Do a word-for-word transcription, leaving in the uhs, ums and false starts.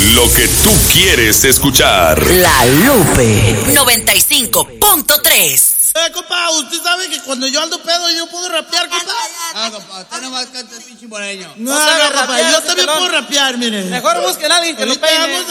Lo que tú quieres escuchar. La Lupe noventa y cinco punto tres. Eh, compa, usted sabe que cuando yo ando pedo yo puedo rapear, compa. Ah, compa, usted nomás canta el pinche moreño. No, No sabe no, compa, rapear, yo ese también pelón. puedo rapear, mire. Mejor busquen a alguien que lo Ahorita peine. vamos